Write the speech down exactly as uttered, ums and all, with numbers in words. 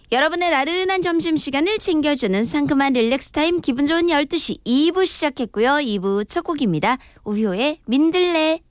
여러분의 나른한 점심시간을 챙겨주는 상큼한 릴렉스타임 기분 좋은 열두 시 이 부 시작했고요. 이 부 첫 곡입니다. 우효의 민들레.